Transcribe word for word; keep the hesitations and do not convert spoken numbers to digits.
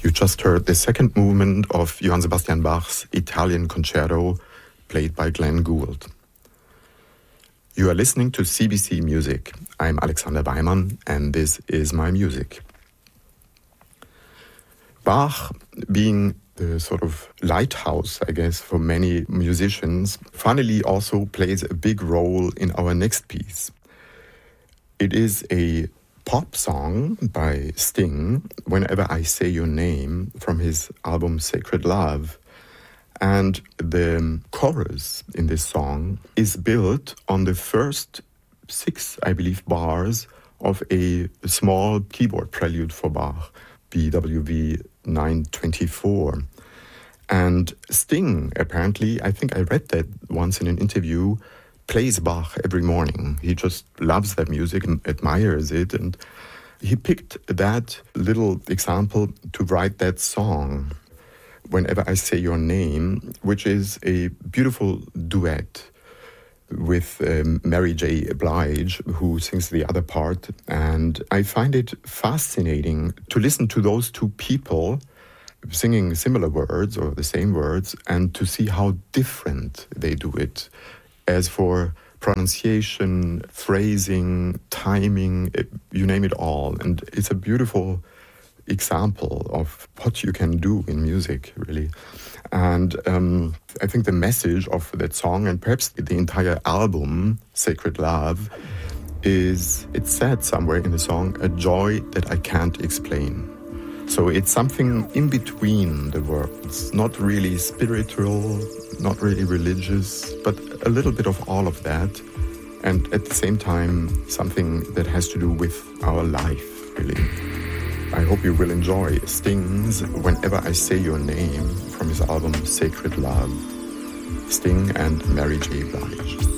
You just heard the second movement of Johann Sebastian Bach's Italian Concerto, played by Glenn Gould. You are listening to C B C Music. I'm Alexander Weimann, and this is my music. Bach, being the sort of lighthouse, I guess, for many musicians, funnily also plays a big role in our next piece. It is a pop song by Sting, Whenever I Say Your Name, from his album Sacred Love. And the chorus in this song is built on the first six, I believe, bars of a small keyboard prelude for Bach, B W V nine twenty-four. And Sting, apparently, I think I read that once in an interview, plays Bach every morning. He just loves that music and admires it. And he picked that little example to write that song, Whenever I Say Your Name, which is a beautiful duet with um, Mary J. Blige, who sings the other part. And I find it fascinating to listen to those two people singing similar words or the same words and to see how different they do it. As for pronunciation, phrasing, timing, it, you name it all. And it's a beautiful example of what you can do in music, really. And um, I think the message of that song, and perhaps the entire album, Sacred Love, is, it's said somewhere in the song, a joy that I can't explain. So it's something in between the worlds, not really spiritual, not really religious, but a little bit of all of that. And at the same time, something that has to do with our life, really. I hope you will enjoy Sting's Whenever I Say Your Name from his album Sacred Love. Sting and Mary J. Blige.